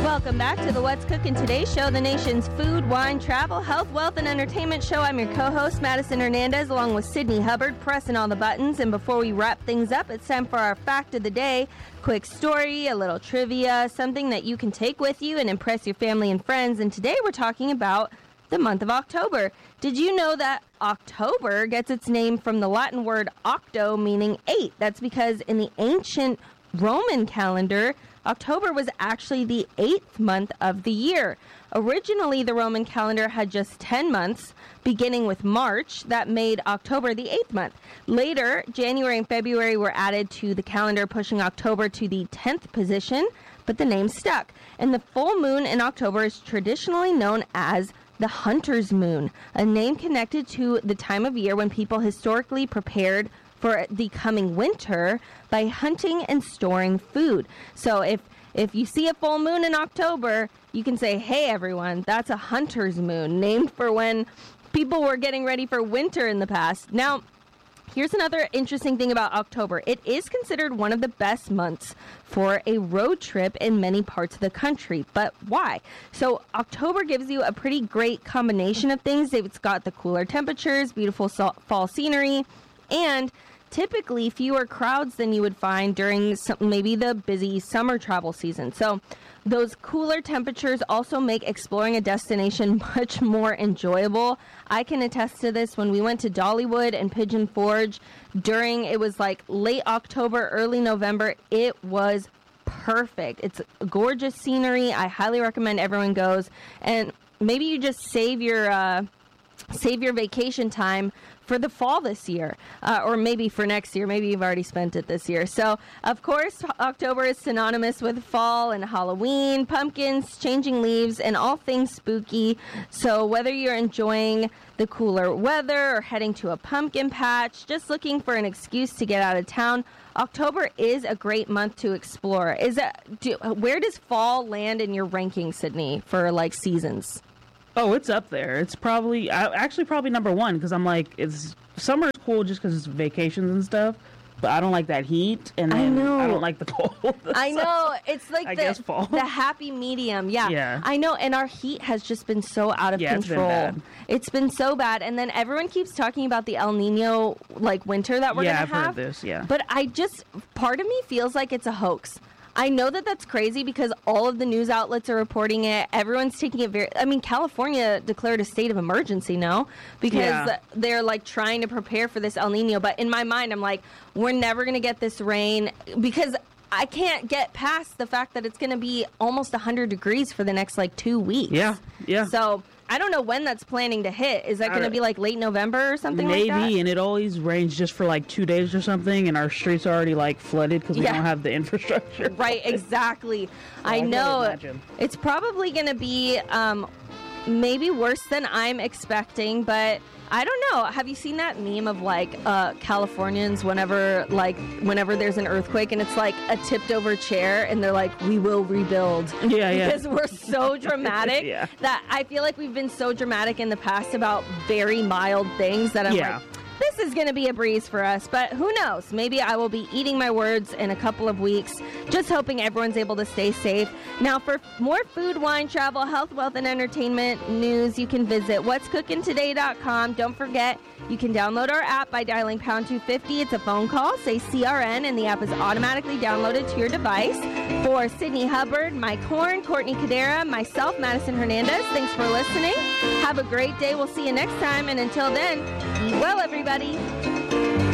Welcome back to the What's Cooking Today show, the nation's food, wine, travel, health, wealth, and entertainment show. I'm your co-host, Madison Hernandez, along with Sydney Hubbard, pressing all the buttons. And before we wrap things up, it's time for our fact of the day. Quick story, a little trivia, something that you can take with you and impress your family and friends. And today we're talking about the month of October. Did you know that October gets its name from the Latin word octo, meaning 8? That's because in the ancient Roman calendar, October was actually the 8th month of the year. Originally, the Roman calendar had just 10 months, beginning with March, that made October the 8th month. Later, January and February were added to the calendar, pushing October to the 10th position, but the name stuck. And the full moon in October is traditionally known as the hunter's moon, a name connected to the time of year when people historically prepared for the coming winter by hunting and storing food. So if you see a full moon in October, you can say, hey everyone, that's a hunter's moon, named for when people were getting ready for winter in the past. Now, here's another interesting thing about October. It is considered one of the best months for a road trip in many parts of the country. But why? So October gives you a pretty great combination of things. It's got the cooler temperatures, beautiful fall scenery, and typically fewer crowds than you would find during maybe the busy summer travel season. So those cooler temperatures also make exploring a destination much more enjoyable. I can attest to this. When we went to Dollywood and Pigeon Forge it was like late October, early November, it was perfect. It's gorgeous scenery. I highly recommend everyone goes. And maybe you just save your vacation time for the fall this year, or maybe for next year. Maybe you've already spent it this year. So, of course, October is synonymous with fall and Halloween, pumpkins, changing leaves, and all things spooky. So whether you're enjoying the cooler weather or heading to a pumpkin patch, just looking for an excuse to get out of town, October is a great month to explore. Where does fall land in your ranking, Sydney, for like seasons? Oh, it's up there. It's probably number one, because I'm like, summer is cool just because it's vacations and stuff, but I don't like that heat, and then I don't like the cold. I know. It's like the happy medium. Yeah. I know, and our heat has just been so out of control. It's been bad. It's been so bad, and then everyone keeps talking about the El Nino winter that we're going to have. Yeah, I've heard this, yeah. But part of me feels like it's a hoax. I know that that's crazy because all of the news outlets are reporting it. Everyone's taking it California declared a state of emergency now because they're trying to prepare for this El Nino. But in my mind, I'm like, we're never going to get this rain because I can't get past the fact that it's going to be almost 100 degrees for the next 2 weeks. Yeah. So I don't know when that's planning to hit. Is that going to be late November or something like that? Maybe, and it always rains just for 2 days or something, and our streets are already flooded because we don't have the infrastructure. Right, exactly. I know. It's probably going to be maybe worse than I'm expecting, but I don't know. Have you seen that meme of Californians whenever there's an earthquake and it's a tipped over chair and they're like, we will rebuild. Yeah. Because we're so dramatic that I feel like we've been so dramatic in the past about very mild things that I'm like, this is going to be a breeze for us, but who knows? Maybe I will be eating my words in a couple of weeks, just hoping everyone's able to stay safe. Now, for more food, wine, travel, health, wealth, and entertainment news, you can visit what'scookingtoday.com. Don't forget, you can download our app by dialing pound 250. It's a phone call, say CRN, and the app is automatically downloaded to your device. For Sydney Hubbard, Mike Horn, Courtney Cadera, myself, Madison Hernandez, thanks for listening. Have a great day. We'll see you next time, and until then, eat well, everybody.